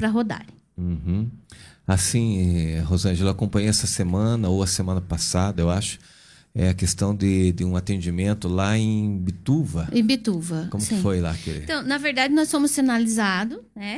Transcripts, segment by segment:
para rodarem. Uhum. Assim, Rosângela, eu acompanhei essa semana, ou a semana passada, eu acho, a questão de um atendimento lá em Bituva. Em Bituva, Como sim. que foi lá? Então, na verdade, nós somos sinalizados, né?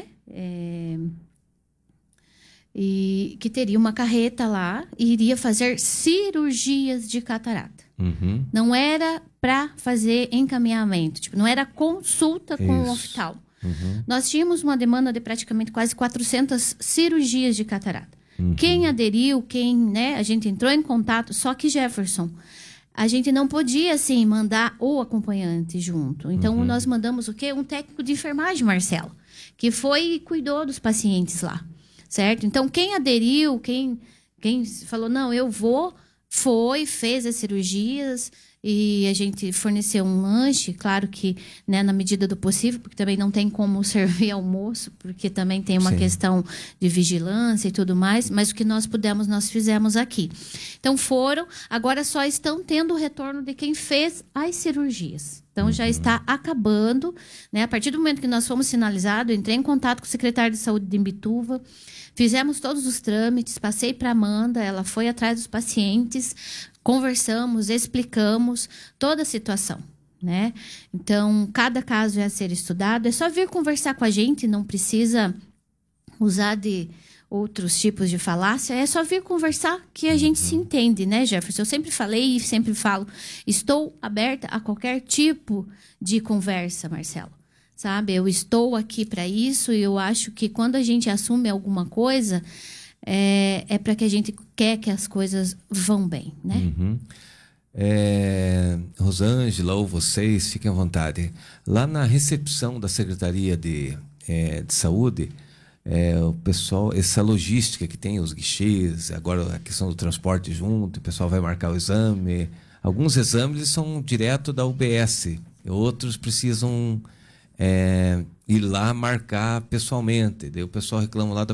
E que teria uma carreta lá e iria fazer cirurgias de catarata. Uhum. Não era para fazer encaminhamento, tipo, não era consulta com o oftalmo. Uhum. Nós tínhamos uma demanda de praticamente quase 400 cirurgias de catarata. Uhum. Quem aderiu, né, a gente entrou em contato, só que Jefferson, a gente não podia, assim, mandar o acompanhante junto. Então, nós mandamos o quê? Um técnico de enfermagem, Marcelo, que foi e cuidou dos pacientes lá, certo? Então, quem aderiu, quem falou, não, eu vou, fez as cirurgias e a gente forneceu um lanche, claro que, né, na medida do possível, porque também não tem como servir almoço, porque também tem uma questão de vigilância e tudo mais, mas o que nós pudemos, nós fizemos aqui. Então agora só estão tendo o retorno de quem fez as cirurgias. Então já está acabando, né? A partir do momento que nós fomos sinalizados, eu entrei em contato com o secretário de saúde de Imbituva, fizemos todos os trâmites, passei para a Amanda, ela foi atrás dos pacientes, conversamos, explicamos toda a situação, né? Então, cada caso é a ser estudado. É só vir conversar com a gente, não precisa usar de outros tipos de falácia. É só vir conversar que a gente se entende, né, Jefferson? Eu sempre falei e sempre falo, estou aberta a qualquer tipo de conversa, Marcelo. Sabe? Eu estou aqui para isso e eu acho que quando a gente assume alguma coisa, é para que a gente quer que as coisas vão bem, né? Uhum. Rosângela ou vocês, fiquem à vontade. Lá na recepção da Secretaria de Saúde, o pessoal, essa logística que tem, os guichês, agora a questão do transporte junto, o pessoal vai marcar o exame. Alguns exames são direto da UBS, outros precisam ir lá marcar pessoalmente. Daí o pessoal reclama lá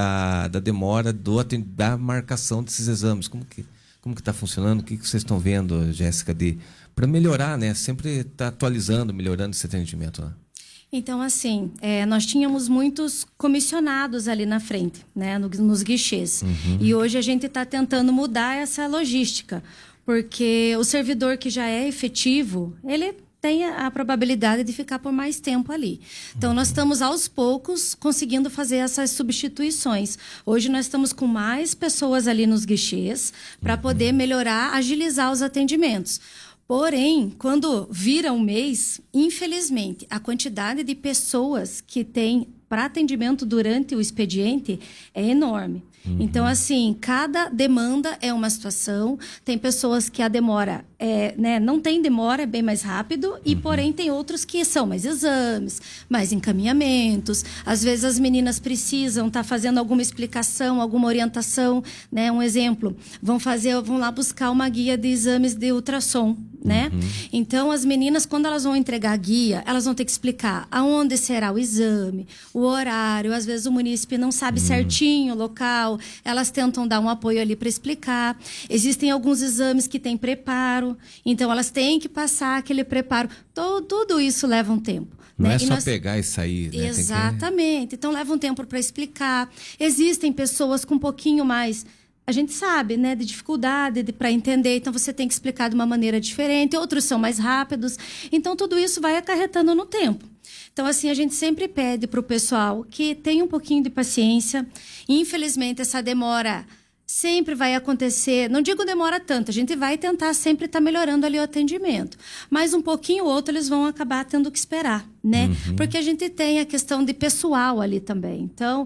da demora da marcação desses exames. Como que está funcionando? O que vocês estão vendo, Jéssica, para melhorar, né? Sempre está atualizando, melhorando esse atendimento lá. Então, assim, nós tínhamos muitos comissionados ali na frente, né, nos guichês. E hoje a gente está tentando mudar essa logística, porque o servidor que já é efetivo, ele tem a probabilidade de ficar por mais tempo ali. Então, nós estamos, aos poucos, conseguindo fazer essas substituições. Hoje, nós estamos com mais pessoas ali nos guichês para poder melhorar, agilizar os atendimentos. Porém, quando vira um mês, infelizmente, a quantidade de pessoas que tem para atendimento durante o expediente é enorme. Então, assim, cada demanda é uma situação. Tem pessoas que a demora, não tem demora, é bem mais rápido. E, porém, tem outros que são mais exames, mais encaminhamentos. Às vezes, as meninas precisam estar fazendo alguma explicação, alguma orientação, né? Um exemplo, vão lá buscar uma guia de exames de ultrassom, né? Então, as meninas, quando elas vão entregar a guia, elas vão ter que explicar aonde será o exame, o horário. Às vezes, o munícipe não sabe certinho o local. Elas tentam dar um apoio ali para explicar. Existem alguns exames que têm preparo, então elas têm que passar aquele preparo. Tudo isso leva um tempo. Não né? é só pegar e sair, né? Exatamente. Então leva um tempo para explicar. Existem pessoas com um pouquinho mais, a gente sabe, né, de dificuldade para entender, então você tem que explicar de uma maneira diferente. Outros são mais rápidos. Então tudo isso vai acarretando no tempo. Então, assim, a gente sempre pede para o pessoal que tenha um pouquinho de paciência. Infelizmente, essa demora sempre vai acontecer. Não digo demora tanto, a gente vai tentar sempre estar melhorando ali o atendimento. Mas um pouquinho ou outro eles vão acabar tendo que esperar, né? Porque a gente tem a questão de pessoal ali também. Então,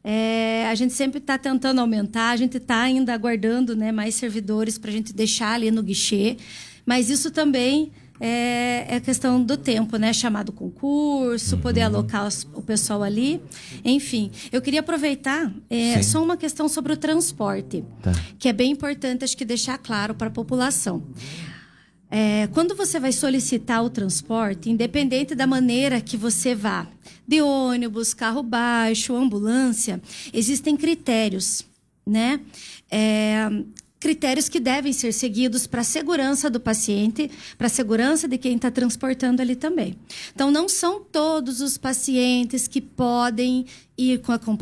a gente sempre está tentando aumentar, a gente está ainda aguardando, né, mais servidores para a gente deixar ali no guichê. Mas isso também é questão do tempo, né? Chamado concurso, poder alocar o pessoal ali. Enfim, eu queria aproveitar só uma questão sobre o transporte, que é bem importante, acho que deixar claro para a população. Quando você vai solicitar o transporte, independente da maneira que você vá, de ônibus, carro baixo, ambulância, existem critérios, né? Critérios que devem ser seguidos para a segurança do paciente, para a segurança de quem está transportando ali também. Então, não são todos os pacientes que podem ir com acompanhamento.